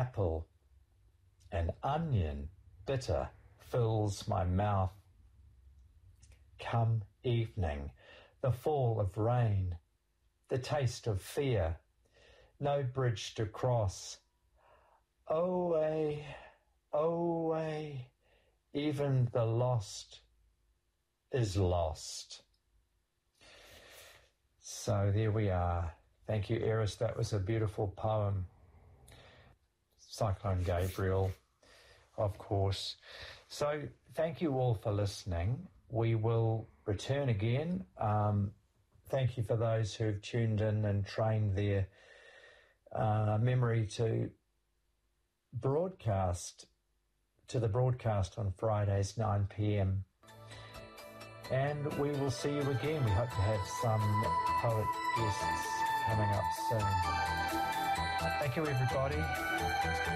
apple, an onion bitter fills my mouth. Come evening, the fall of rain, the taste of fear, no bridge to cross. Away, away, even the lost is lost. So there we are. Thank you, Eris. That was a beautiful poem. Cyclone Gabriel, of course. So thank you all for listening. We will return again. Thank you for those who've tuned in and trained their memory to the broadcast on Fridays, 9 p.m. And we will see you again. We hope to have some poet guests coming up soon. Thank you, everybody.